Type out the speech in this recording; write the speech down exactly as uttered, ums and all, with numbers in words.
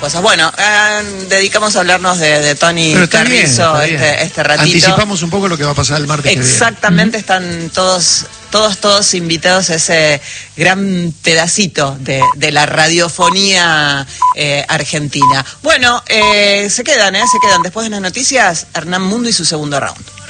cosas. Bueno, eh, dedicamos a hablarnos de, de Tony Pero está Carrizo bien, está bien. este, este ratito. Anticipamos un poco lo que va a pasar el martes. Exactamente, que viene. están todos, todos, todos invitados a ese gran pedacito de, de la radiofonía eh, argentina. Bueno, eh, se quedan, ¿eh? Se quedan. Después de las noticias, Hernán Mundo y su segundo round.